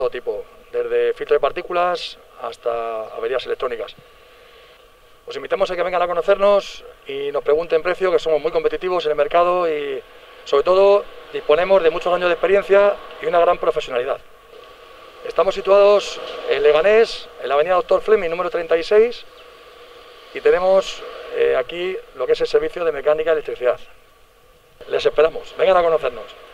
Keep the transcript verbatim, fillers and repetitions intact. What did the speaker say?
todo tipo, desde filtro de partículas hasta averías electrónicas. Os invitamos a que vengan a conocernos y nos pregunten precio, que somos muy competitivos en el mercado y sobre todo disponemos de muchos años de experiencia y una gran profesionalidad. Estamos situados en Leganés, en la avenida Doctor Fleming, número treinta y seis, y tenemos eh, aquí lo que es el servicio de mecánica y electricidad. Les esperamos, vengan a conocernos.